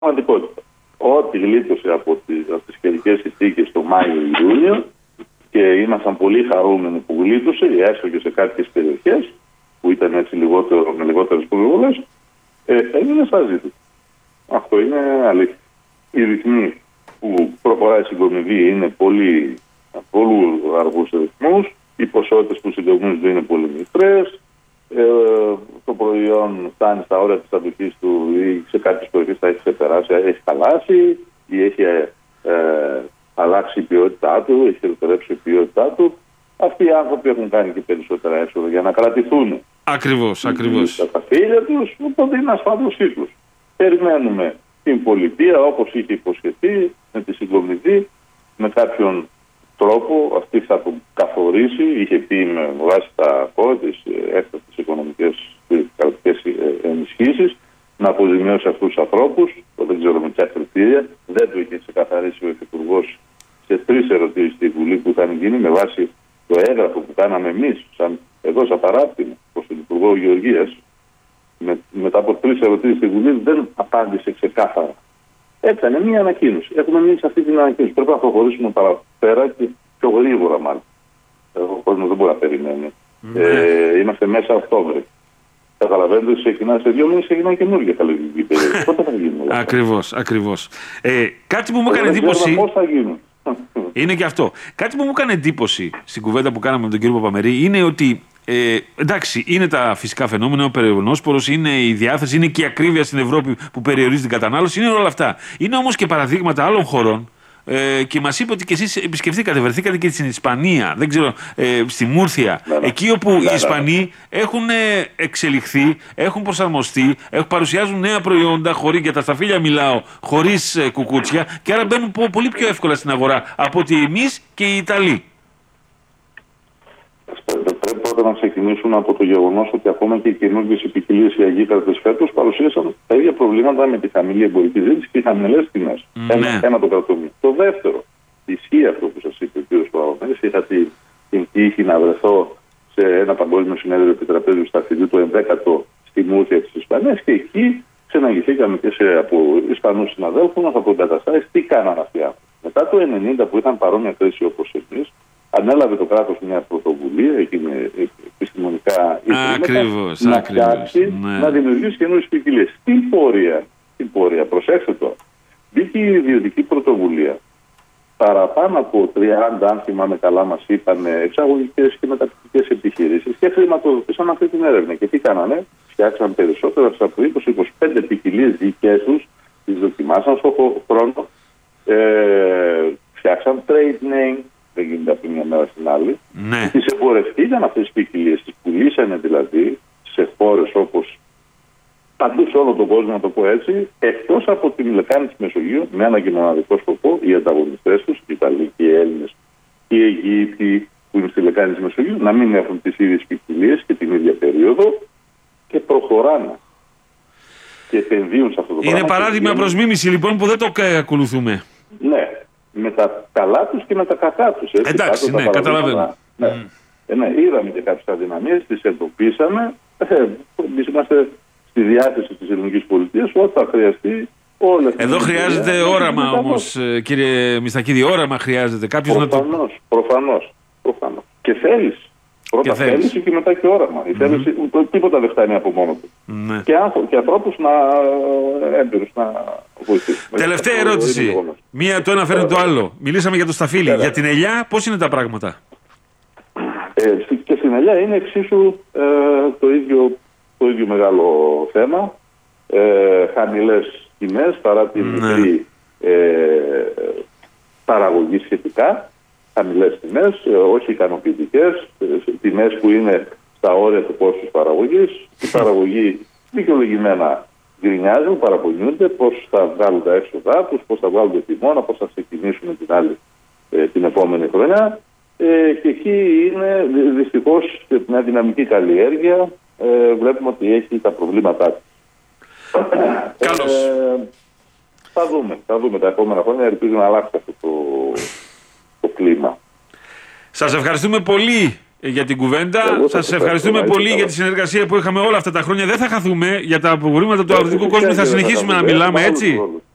πραγματικότητα. Ό,τι γλίτωσε από τις καιρικές συνθήκες το Μάιο-Ιούνιο και ήμασταν πολύ χαρούμενοι που γλίτωσε, έστω και σε κάποιες περιοχές που ήταν έτσι με λιγότερες προβολές, έγινε σαν ζήτημα. Αυτό είναι αλήθεια. Οι ρυθμοί που προχωράει η συγκομιδή είναι πολύ αργούς ρυθμούς, οι ποσότητες που συγκομίζονται είναι πολύ μικρές, το προϊόν φτάνει στα όρια της αντοχής του ή σε κάποιες περιοχές θα έχει ξεπεράσει, έχει χαλάσει ή έχει αλλάξει η ποιότητά του, έχει χειροτερέψει η ποιότητά του. Αυτοί οι άνθρωποι έχουν κάνει και περισσότερα έξοδα για να κρατηθούν ακριβώς. τα ταφύλια τους, οπότε είναι ασφαλώς κύκλος. Περιμένουμε την πολιτεία όπως είχε υποσχεθεί με τη συγκομιδή, με κάποιον τρόπο αυτή θα το καθορίσει, είχε πει με βάση τα κώδικες έκτακτες οικονομικές και κρατικές ενισχύσεις, να αποζημιώσει αυτούς τους ανθρώπους, δεν ξέρω με ποια κριτήρια, δεν το είχε ξεκαθαρίσει ο Υφυπουργός σε 3 ερωτήσεις στη Βουλή που είχαν γίνει με βάση το έγγραφο που κάναμε εμείς, εδώ σαν παράπτυμα προς τον Υπουργό Γεωργίας, μετά από 3 ερωτήσεις στη Βουλή δεν απάντησε ξεκάθαρα. Έκανε μία ανακοίνωση. Έχουμε μείνει σε αυτή την ανακοίνωση. Πρέπει να προχωρήσουμε παραπέρα και πιο γρήγορα, μάλλον. Ο κόσμος δεν μπορεί να περιμένει. Είμαστε μέσα Οκτώβρη. Καταλαβαίνετε, ξεκινά σε 2 μήνες, ξεκινάει καινούργια καλλιτεχνική περίοδο. Πότε θα γίνουν? Ακριβώς. Κάτι που μου έκανε εντύπωση. Πώς θα γίνουν? Είναι και αυτό. Κάτι που μου έκανε εντύπωση στην κουβέντα που κάναμε με τον κύριο Παπαμερή είναι ότι. Εντάξει, είναι τα φυσικά φαινόμενα, ο περιβαλλονόσπορος, είναι η διάθεση, είναι και η ακρίβεια στην Ευρώπη που περιορίζει την κατανάλωση, είναι όλα αυτά. Είναι όμως και παραδείγματα άλλων χωρών και μας είπε ότι και εσείς επισκεφθήκατε, βρεθήκατε και στην Ισπανία, δεν ξέρω, στη Μούρθια, εκεί όπου οι Ισπανοί έχουν εξελιχθεί, έχουν προσαρμοστεί, παρουσιάζουν νέα προϊόντα, για τα σταφύλια μιλάω, χωρίς κουκούτσια και άρα μπαίνουν πολύ πιο εύκολα στην αγορά από ότι εμείς και οι Ιταλοί. Πρέπει πρώτα να ξεκινήσουμε από το γεγονός ότι ακόμα και οι καινούργιες ποικιλίες οι αγγίχαρτες φέτος παρουσίασαν τα ίδια προβλήματα με τη χαμηλή εμπορική ζήτηση και οι χαμηλές τιμές. Ένα το κρατούμενο. Το δεύτερο, ισχύει αυτό που σας είπε ο κ. Παπαμερής. Είχα την τύχη να βρεθώ σε ένα παγκόσμιο συνέδριο επιτραπέζιου σταφυλιού το 11ο στη Μούρθια της Ισπανίας και εκεί συναντηθήκαμε και από Ισπανούς συναδέλφους μας από εγκαταστάσεις. Τι κάναν αυτοί οι άνθρωποι? Μετά το 1990 που ήταν παρόμοια κρίση όπως εμείς, ανέλαβε το κράτος μια πρωτοβουλία, εκείνη επιστημονικά να φτιάξει, να δημιουργήσει καινούριες ποικιλίες. Στην πορεία, προσέξτε τώρα, μπήκε η ιδιωτική πρωτοβουλία. Παραπάνω από 30, αν θυμάμαι καλά, μας είπαν εξαγωγικές και μεταπτυχιακές επιχειρήσεις και χρηματοδοτήσαν αυτή την έρευνα. Και τι κάνανε? Φτιάξαν περισσότερα από 20-25 ποικιλίες δικές τους, τις δοκιμάσαν στον χρόνο, φτιάξαν trade name. Δεν γίνεται από μια μέρα στην άλλη. Ναι. Τις εμπορευτήκαν αυτές τις ποικιλίες, τις πουλήσανε δηλαδή σε χώρες όπως παντού σε όλο τον κόσμο, να το πω έτσι, εκτός από την λεκάνη της Μεσογείου, με ένα και μοναδικό σκοπό, οι ανταγωνιστές τους, οι Ιταλοί και οι Έλληνες, οι Αιγύπτιοι που είναι στη λεκάνη της Μεσογείου, να μην έχουν τις ίδιες ποικιλίες και την ίδια περίοδο και προχωράνε. Και επενδύουν σε αυτό το πράγμα. Είναι παράδειγμα προς μίμηση λοιπόν που δεν το ακολουθούμε. Ναι. Με τα καλά τους και με τα κακά τους. Εντάξει, ναι, καταλαβαίνω. Είδαμε και κάποιες αδυναμίες, τις εντοπίσαμε. Εμείς είμαστε στη διάθεση της ελληνικής πολιτείας, όταν χρειαστεί. Εδώ χρειάζεται όραμα όμως, κύριε Μιστακίδη, όραμα χρειάζεται. Προφανώς. Και θέλεις. Πρώτα θέληση και μετά και όραμα. Η θέληση, τίποτα δεν φτάνει από μόνο του. Ναι. Και ανθρώπους έμπειρους να βοηθήσουν. Τελευταία ερώτηση. Μία το ένα φέρνει το άλλο. Μιλήσαμε για το σταφύλι. Για την ελιά, πώς είναι τα πράγματα? Και στην ελιά είναι εξίσου το ίδιο μεγάλο θέμα. Χαμηλές τιμές παρά την μικρή παραγωγή σχετικά. Χαμηλές τιμές, όχι ικανοποιητικές, τιμές που είναι στα όρια του κόστους παραγωγής. Η παραγωγή δικαιολογημένα γκρινιάζουν, παραπονιούνται πώς θα βγάλουν τα έξοδά τους, πώς θα βγάλουν το χειμώνα, πώς θα ξεκινήσουν την επόμενη χρονιά. Και εκεί είναι δυστυχώς μια δυναμική καλλιέργεια. Βλέπουμε ότι έχει τα προβλήματά της. Καλώς. Θα δούμε τα επόμενα χρόνια. Ελπίζω να αλλάξει αυτό το κλίμα. Σας ευχαριστούμε πολύ για την κουβέντα. Σας ευχαριστούμε πολύ για τη συνεργασία που είχαμε όλα αυτά τα χρόνια. Δεν θα χαθούμε για τα προβλήματα του αγροτικού κόσμου. Θα συνεχίσουμε να μιλάμε, έτσι.